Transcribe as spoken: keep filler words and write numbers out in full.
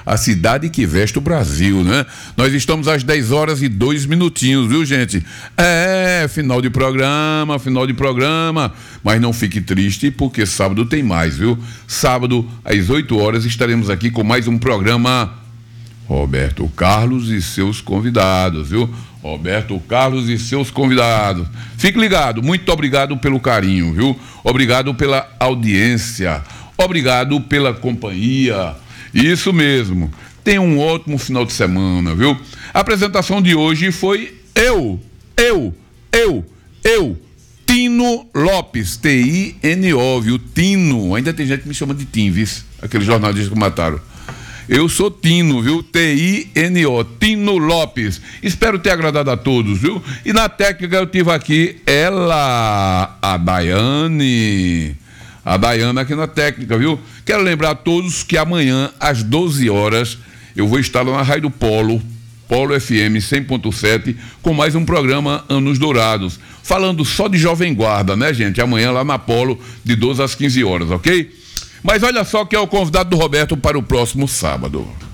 a cidade que veste o Brasil, né? Nós estamos às dez horas e dois minutinhos, viu, gente? É, final de programa, final de programa, mas não fique triste porque sábado tem mais, viu? Sábado às oito horas estaremos aqui com mais um programa Roberto Carlos e seus convidados, viu? Roberto Carlos e seus convidados. Fique ligado, muito obrigado pelo carinho, viu? Obrigado pela audiência, obrigado pela companhia. Isso mesmo. Tenha um ótimo final de semana, viu? A apresentação de hoje foi eu, eu, eu, eu, Tino Lopes, T I N O, viu? Tino. Ainda tem gente que me chama de Tim, viu? Aquele jornalista que mataram. Eu sou Tino, viu? T I N O, Tino Lopes. Espero ter agradado a todos, viu? E na técnica eu tive aqui ela, a Daiane. A Daiane aqui na técnica, viu? Quero lembrar a todos que amanhã, às doze horas, eu vou estar lá na Rádio Polo, Polo F M cem ponto sete, com mais um programa Anos Dourados. Falando só de Jovem Guarda, né, gente? Amanhã lá na Polo, de doze às quinze horas, ok? Mas olha só que é o convidado do Roberto para o próximo sábado.